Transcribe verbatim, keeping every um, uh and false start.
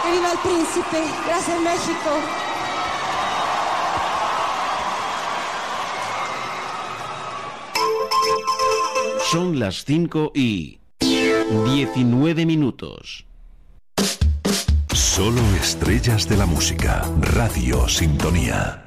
¡Que viva el príncipe! ¡Gracias, México! Son las cinco y diecinueve minutos. Solo estrellas de la música. Radio Sintonía.